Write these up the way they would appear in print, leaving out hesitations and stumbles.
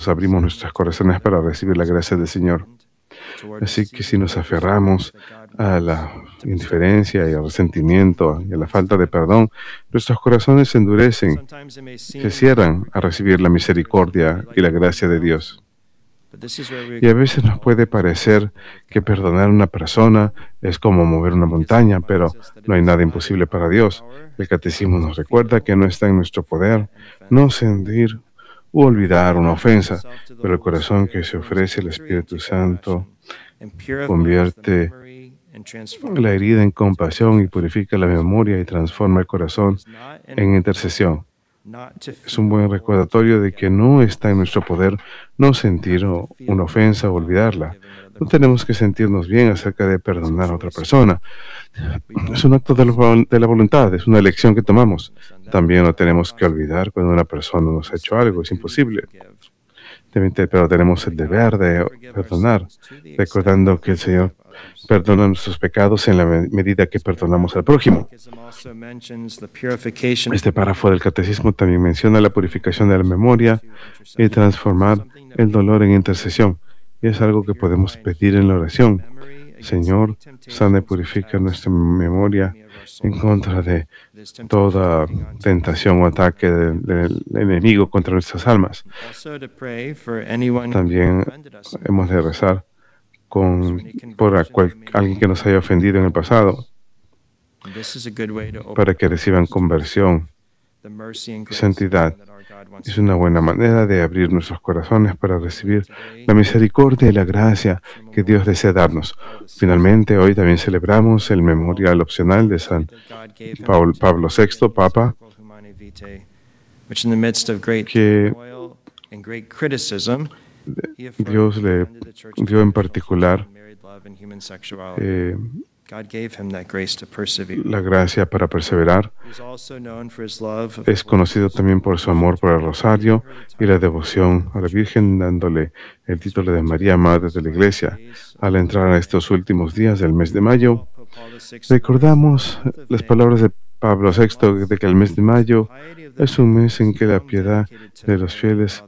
nosotros abrimos nuestros corazones para recibir la gracia del Señor. Así que si nos aferramos a la indiferencia y al resentimiento y a la falta de perdón, nuestros corazones se endurecen, se cierran a recibir la misericordia y la gracia de Dios. Y a veces nos puede parecer que perdonar a una persona es como mover una montaña, pero no hay nada imposible para Dios. El catecismo nos recuerda que no está en nuestro poder no sentir u olvidar una ofensa, pero el corazón que se ofrece al Espíritu Santo convierte la herida en compasión y purifica la memoria y transforma el corazón en intercesión. Es un buen recordatorio de que no está en nuestro poder no sentir una ofensa o olvidarla. No tenemos que sentirnos bien acerca de perdonar a otra persona. Es un acto de la voluntad, es una elección que tomamos. También no tenemos que olvidar cuando una persona nos ha hecho algo, es imposible. Pero tenemos el deber de perdonar, recordando que el Señor perdona nuestros pecados en la medida que perdonamos al prójimo. Este párrafo del Catecismo también menciona la purificación de la memoria y transformar el dolor en intercesión. Y es algo que podemos pedir en la oración. Señor, sana y purifica nuestra memoria en contra de toda tentación o ataque del enemigo contra nuestras almas. También hemos de rezar por alguien que nos haya ofendido en el pasado, para que reciban conversión y santidad. Es una buena manera de abrir nuestros corazones para recibir la misericordia y la gracia que Dios desea darnos. Finalmente, hoy también celebramos el memorial opcional de San Pablo VI, Papa, que Dios le dio en particular la gracia para perseverar. Es conocido también por su amor por el rosario y la devoción a la Virgen, dándole el título de María, Madre de la Iglesia. Al entrar a estos últimos días del mes de mayo, recordamos las palabras de Pablo VI de que el mes de mayo es un mes en que la piedad de los fieles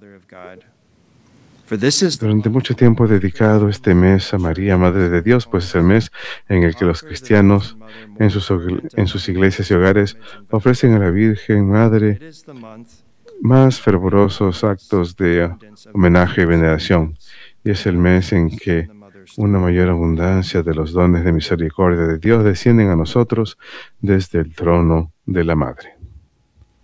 durante mucho tiempo he dedicado este mes a María, Madre de Dios, pues es el mes en el que los cristianos en sus iglesias y hogares ofrecen a la Virgen Madre más fervorosos actos de homenaje y veneración. Y es el mes en que una mayor abundancia de los dones de misericordia de Dios descienden a nosotros desde el trono de la Madre.